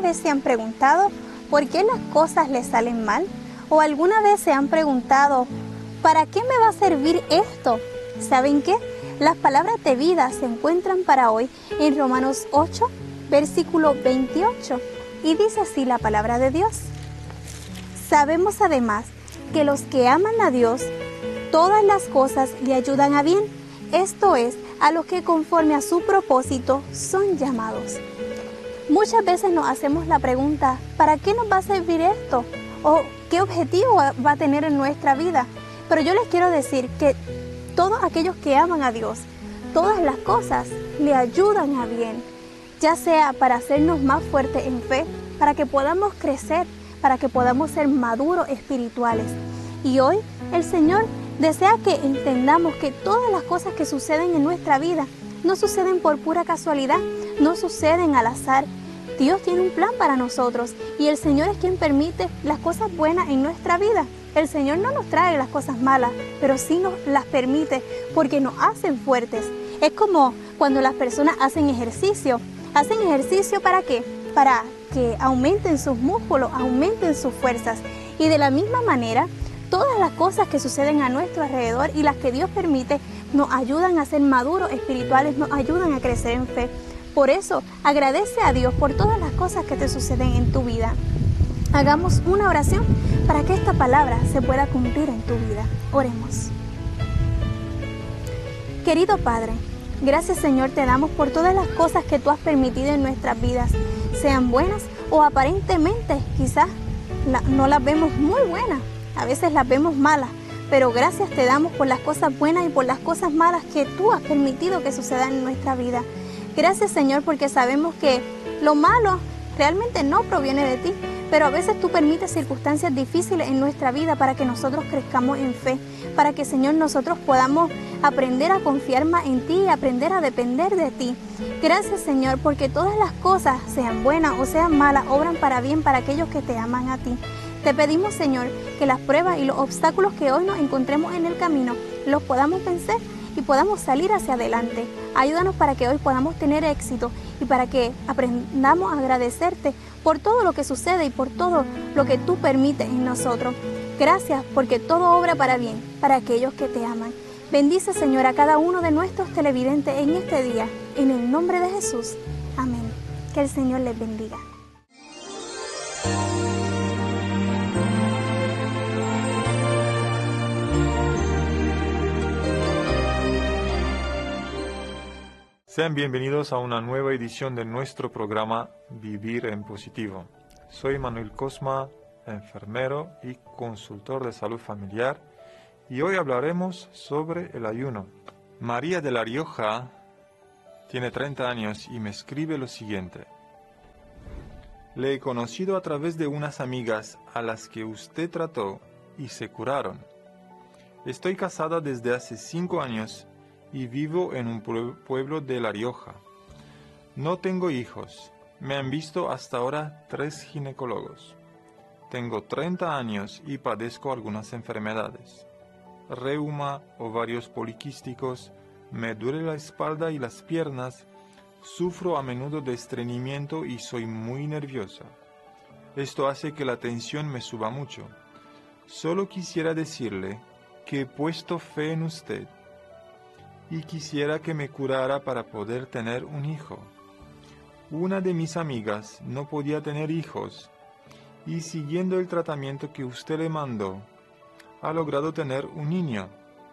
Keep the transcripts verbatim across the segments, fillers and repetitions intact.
vez se han preguntado por qué las cosas les salen mal? ¿O alguna vez se han preguntado, ¿para qué me va a servir esto? ¿Saben qué? Las palabras de vida se encuentran para hoy en Romanos ocho, versículo veintiocho. Y dice así la palabra de Dios. Sabemos además que los que aman a Dios, todas las cosas le ayudan a bien. Esto es, a los que conforme a su propósito son llamados. Muchas veces nos hacemos la pregunta, ¿para qué nos va a servir esto? ¿O qué objetivo va a tener en nuestra vida? Pero yo les quiero decir que todos aquellos que aman a Dios, todas las cosas le ayudan a bien, ya sea para hacernos más fuertes en fe, para que podamos crecer, para que podamos ser maduros espirituales. Y hoy el Señor desea que entendamos que todas las cosas que suceden en nuestra vida no suceden por pura casualidad, no suceden al azar. Dios tiene un plan para nosotros y el Señor es quien permite las cosas buenas en nuestra vida. El Señor no nos trae las cosas malas, pero sí nos las permite porque nos hacen fuertes. Es como cuando las personas hacen ejercicio. ¿Hacen ejercicio para qué? Para que aumenten sus músculos, aumenten sus fuerzas. Y de la misma manera, todas las cosas que suceden a nuestro alrededor y las que Dios permite nos ayudan a ser maduros espirituales, nos ayudan a crecer en fe. Por eso, agradece a Dios por todas las cosas que te suceden en tu vida. Hagamos una oración para que esta palabra se pueda cumplir en tu vida. Oremos. Querido Padre, gracias Señor te damos por todas las cosas que tú has permitido en nuestras vidas, sean buenas o aparentemente quizás la, no las vemos muy buenas, a veces las vemos malas, pero gracias te damos por las cosas buenas y por las cosas malas que tú has permitido que sucedan en nuestra vida. Gracias Señor porque sabemos que lo malo realmente no proviene de ti, pero a veces tú permites circunstancias difíciles en nuestra vida para que nosotros crezcamos en fe, para que Señor nosotros podamos aprender a confiar más en ti y aprender a depender de ti. Gracias Señor porque todas las cosas, sean buenas o sean malas, obran para bien para aquellos que te aman a ti. Te pedimos Señor que las pruebas y los obstáculos que hoy nos encontremos en el camino los podamos vencer y podamos salir hacia adelante. Ayúdanos para que hoy podamos tener éxito y para que aprendamos a agradecerte por todo lo que sucede y por todo lo que tú permites en nosotros. Gracias porque todo obra para bien, para aquellos que te aman. Bendice Señor a cada uno de nuestros televidentes en este día, en el nombre de Jesús. Amén. Que el Señor les bendiga. Sean bienvenidos a una nueva edición de nuestro programa Vivir en Positivo. Soy Manuel Cosma, enfermero y consultor de salud familiar, y hoy hablaremos sobre el ayuno. María de La Rioja tiene treinta años y me escribe lo siguiente. Le he conocido a través de unas amigas a las que usted trató y se curaron. Estoy casada desde hace cinco años y vivo en un pueblo de La Rioja. No tengo hijos. Me han visto hasta ahora tres ginecólogos. Tengo treinta años y padezco algunas enfermedades. Reuma, ovarios poliquísticos, me duele la espalda y las piernas, sufro a menudo de estreñimiento y soy muy nerviosa. Esto hace que la tensión me suba mucho. Solo quisiera decirle que he puesto fe en usted y quisiera que me curara para poder tener un hijo. Una de mis amigas no podía tener hijos y siguiendo el tratamiento que usted le mandó, ha logrado tener un niño.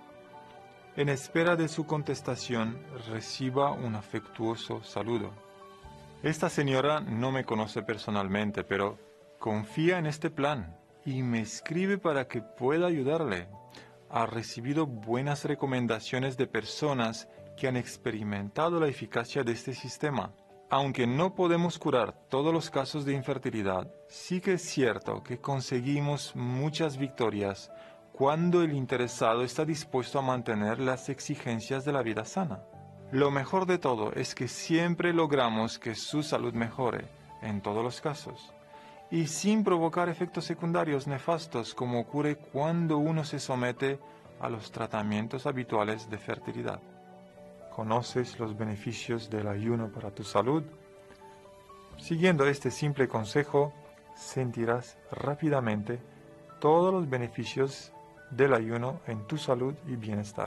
En espera de su contestación, reciba un afectuoso saludo. Esta señora no me conoce personalmente, pero confía en este plan y me escribe para que pueda ayudarle. Ha recibido buenas recomendaciones de personas que han experimentado la eficacia de este sistema. Aunque no podemos curar todos los casos de infertilidad, sí que es cierto que conseguimos muchas victorias cuando el interesado está dispuesto a mantener las exigencias de la vida sana. Lo mejor de todo es que siempre logramos que su salud mejore, en todos los casos, y sin provocar efectos secundarios nefastos como ocurre cuando uno se somete a los tratamientos habituales de fertilidad. ¿Conoces los beneficios del ayuno para tu salud? Siguiendo este simple consejo, sentirás rápidamente todos los beneficios del ayuno en tu salud y bienestar.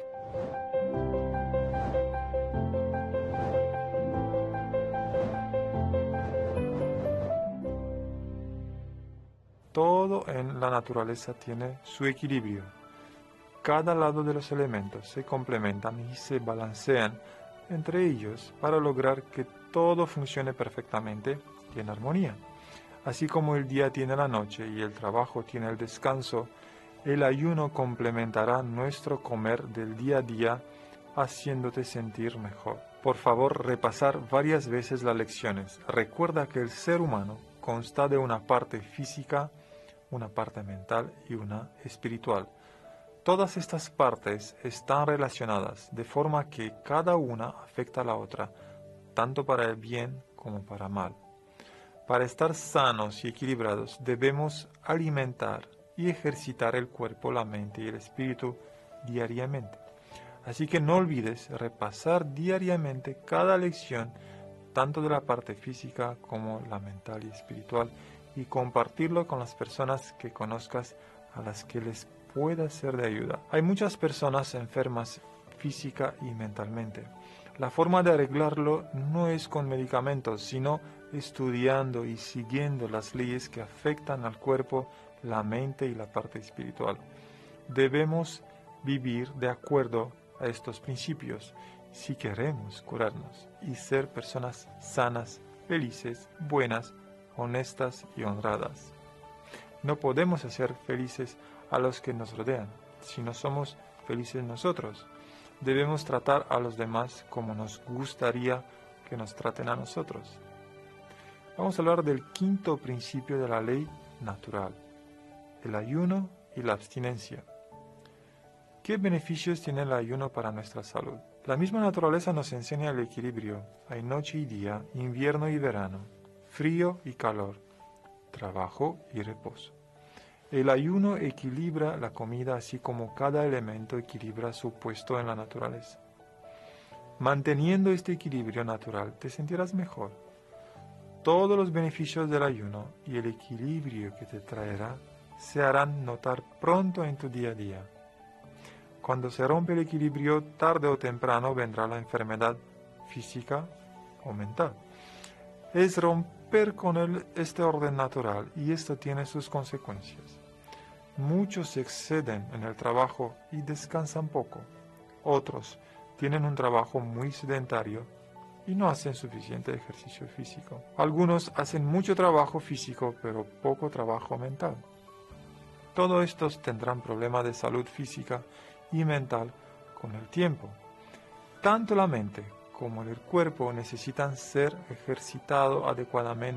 Todo en la naturaleza tiene su equilibrio. Cada lado de los elementos se complementan y se balancean entre ellos para lograr que todo funcione perfectamente y en armonía. Así como el día tiene la noche y el trabajo tiene el descanso, el ayuno complementará nuestro comer del día a día, haciéndote sentir mejor. Por favor, repasar varias veces las lecciones. Recuerda que el ser humano consta de una parte física, una parte mental y una espiritual. Todas estas partes están relacionadas, de forma que cada una afecta a la otra, tanto para el bien como para mal. Para estar sanos y equilibrados debemos alimentar y ejercitar el cuerpo, la mente y el espíritu diariamente. Así que no olvides repasar diariamente cada lección, tanto de la parte física como la mental y espiritual, y compartirlo con las personas que conozcas a las que les pueda ser de ayuda. Hay muchas personas enfermas física y mentalmente. La forma de arreglarlo no es con medicamentos, sino estudiando y siguiendo las leyes que afectan al cuerpo, la mente y la parte espiritual. Debemos vivir de acuerdo a estos principios si queremos curarnos y ser personas sanas, felices, buenas, honestas y honradas. No podemos hacer felices a los que nos rodean si no somos felices nosotros. Debemos tratar a los demás como nos gustaría que nos traten a nosotros. Vamos a hablar del quinto principio de la ley natural, el ayuno y la abstinencia. ¿Qué beneficios tiene el ayuno para nuestra salud? La misma naturaleza nos enseña el equilibrio. Hay noche y día, invierno y verano, frío y calor, trabajo y reposo. El ayuno equilibra la comida así como cada elemento equilibra su puesto en la naturaleza. Manteniendo este equilibrio natural te sentirás mejor. Todos los beneficios del ayuno y el equilibrio que te traerá se harán notar pronto en tu día a día. Cuando se rompe el equilibrio, tarde o temprano vendrá la enfermedad física o mental. Es romper con el, este orden natural y esto tiene sus consecuencias. Muchos se exceden en el trabajo y descansan poco. Otros tienen un trabajo muy sedentario y no hacen suficiente ejercicio físico. Algunos hacen mucho trabajo físico pero poco trabajo mental. Todos estos tendrán problemas de salud física y mental con el tiempo. Tanto la mente como el cuerpo necesitan ser ejercitados adecuadamente